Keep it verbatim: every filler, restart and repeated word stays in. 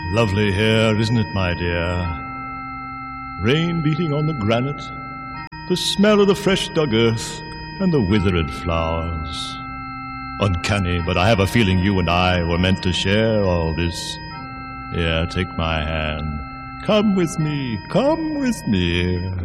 Lovely here, isn't it, my dear? Rain beating on the granite, the smell of the fresh dug earth, and the withered flowers. Uncanny, but I have a feeling you and I were meant to share all this. Here, take my hand. Come with me, come with me.